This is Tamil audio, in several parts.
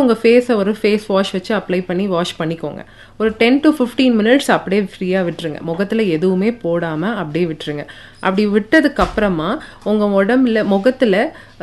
உங்கள் ஃபேஸை ஒரு ஃபேஸ் வாஷ் வச்சு அப்ளை பண்ணி வாஷ் பண்ணிக்கோங்க. ஒரு 10 to 15 minutes அப்படியே ஃப்ரீயாக விட்டுருங்க. முகத்தில் எதுவுமே போடாமல் அப்படியே விட்டுருங்க. அப்படி விட்டதுக்கப்புறமா உங்கள் உடம்புல முகத்தில்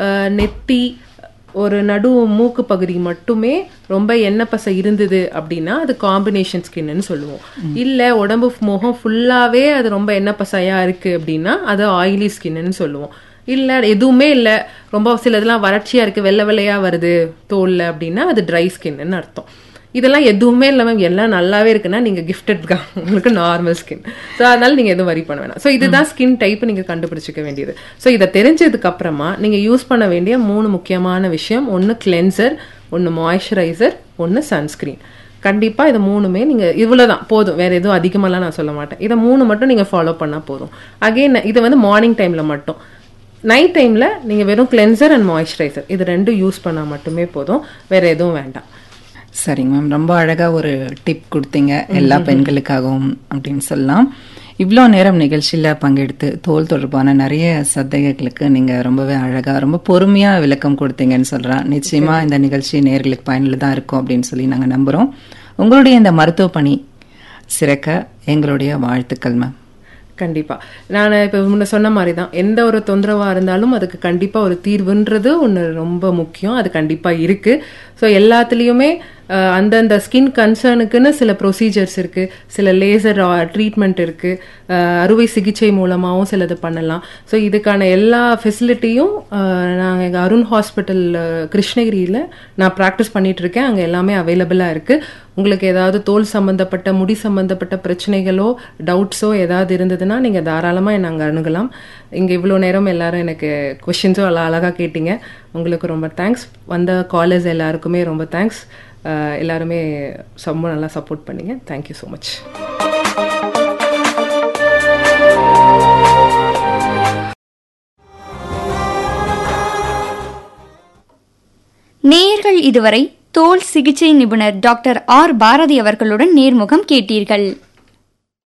நெத்தி ஒரு மூக்கு பகுதி மட்டுமே ரொம்ப எண்ணெய் பசை இருந்தது அப்படின்னா அது காம்பினேஷன் ஸ்கின்னு சொல்லுவோம். இல்லை உடம்பு முகம் ஃபுல்லாகவே அது ரொம்ப எண்ணெய் பசையாக இருக்குது அப்படின்னா அது ஆயிலி ஸ்கின்னு சொல்லுவோம். இல்லை எதுவுமே இல்லை, ரொம்ப சிலதெல்லாம் வறட்சியாக இருக்குது, வெள்ளை வெள்ளையாக வருது தோலில் அப்படின்னா அது ட்ரை ஸ்கின்னு அர்த்தம். இதெல்லாம் எதுவுமே இல்லாமல் எல்லாம் நல்லாவே இருக்குன்னா நீங்கள் கிஃப்டட் தான், உங்களுக்கு நார்மல் ஸ்கின். ஸோ அதனால நீங்கள் எதுவும் வரி பண்ண வேணாம். ஸோ இதுதான் ஸ்கின் டைப் நீங்கள் கண்டுபிடிச்சிக்க வேண்டியது. ஸோ இதை தெரிஞ்சதுக்கு அப்புறமா நீங்கள் யூஸ் பண்ண வேண்டிய 3 முக்கியமான விஷயம், ஒன்று கிளென்சர், ஒன்று மாய்ஸ்சரைசர், ஒன்று சன்ஸ்கிரீன். கண்டிப்பாக இதை 3மே நீங்கள் இவ்வளோதான் போதும், வேறு எதுவும் அதிகமாகலாம் நான் சொல்ல மாட்டேன். இதை 3 மட்டும் நீங்கள் ஃபாலோ பண்ணால் போதும். அகெயின் இது வந்து மார்னிங் டைமில் மட்டும். நைட் டைமில் நீங்கள் வெறும் கிளென்சர் அண்ட் மாய்ஸ்சரைசர் இது 2 யூஸ் பண்ணால் மட்டுமே போதும், வேறு எதுவும் வேண்டாம். சரிங்க மேம், ரொம்ப அழகாக ஒரு டிப் கொடுத்தீங்க எல்லா பெண்களுக்காகவும் அப்படின்னு சொல்லலாம். இவ்வளோ நேரம் நிகழ்ச்சியில் பங்கெடுத்து தோல் தொடர்பான நிறைய சந்தேகங்களுக்கு நீங்கள் ரொம்பவே அழகாக ரொம்ப பொறுமையாக விளக்கம் கொடுத்தீங்கன்னு சொல்கிறேன். நிச்சயமாக இந்த நிகழ்ச்சி நேயர்களுக்கு பயனுள்ளதாக இருக்கும் அப்படின்னு சொல்லி நாங்கள் நம்புகிறோம். உங்களுடைய இந்த மருத்துவ பணி சிறக்க எங்களுடைய வாழ்த்துக்கள் மேம். கண்டிப்பாக நான் இப்போ முன்ன சொன்ன மாதிரி தான், எந்த ஒரு தொந்தரவாக இருந்தாலும் அதுக்கு கண்டிப்பாக ஒரு தீர்வுன்றது ஒன்று ரொம்ப முக்கியம். அது கண்டிப்பாக இருக்குது. ஸோ எல்லாத்துலேயுமே அந்தந்த ஸ்கின் கன்சர்னுக்குன்னு சில ப்ரொசீஜர்ஸ் இருக்குது, சில லேசர் ட்ரீட்மெண்ட் இருக்குது, அறுவை சிகிச்சை மூலமாகவும் சிலது பண்ணலாம். ஸோ இதுக்கான எல்லா ஃபெசிலிட்டியும் நாங்கள் எங்கள் அருண் ஹாஸ்பிட்டல் கிருஷ்ணகிரியில் நான் ப்ராக்டிஸ் பண்ணிகிட்ருக்கேன். அங்கே எல்லாமே அவைலபிளாக இருக்குது. உங்களுக்கு ஏதாவது தோல் சம்மந்தப்பட்ட முடி சம்மந்தப்பட்ட பிரச்சனைகளோ டவுட்ஸோ ஏதாவது இருந்ததுன்னா நீங்கள் தாராளமாக நாங்கள் அணுகலாம். இங்கே இவ்வளோ நேரம் எல்லாரும் எனக்கு கொஷின்ஸும் அழகாக கேட்டீங்க. உங்களுக்கு ரொம்ப தேங்க்ஸ். வந்த காலர்ஸ் எல்லாருக்குமே ரொம்ப தேங்க்ஸ். எல்லாருமே ரொம்ப நல்லா சப்போர்ட் பண்ணீங்க. Thank you so much. நேயர்கள் இதுவரை தோல் சிகிச்சை நிபுணர் டாக்டர் ஆர் பாரதி அவர்களுடன் நேர்முகம் கேட்டீர்கள்.